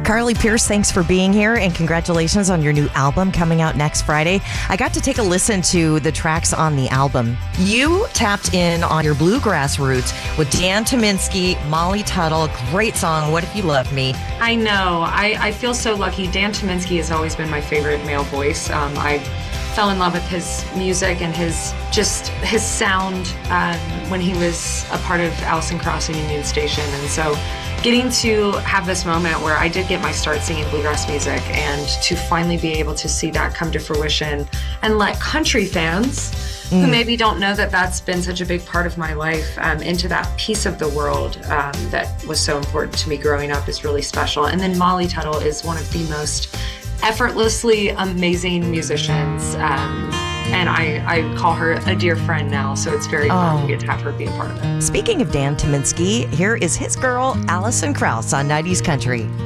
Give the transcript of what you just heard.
Carly Pearce, thanks for being here, and congratulations on your new album coming out next Friday. I got to take a listen to the tracks on the album. You tapped in on your bluegrass roots with Dan Tyminski, Molly Tuttle. Great song, What If You Loved Me? I know. I feel so lucky. Dan Tyminski has always been my favorite male voice. I fell in love with his music and his sound when he was a part of Alison Krauss and Union Station. And so getting to have this moment where I did get my start singing bluegrass music, and to finally be able to see that come to fruition and let country fans who maybe don't know that that's been such a big part of my life into that piece of the world that was so important to me growing up is really special. And then Molly Tuttle is one of the most effortlessly amazing musicians. And I call her a dear friend now, so it's very fun to get to have her be a part of it. Speaking of Dan Tyminski, here is his girl, Alison Krauss on 90s Country.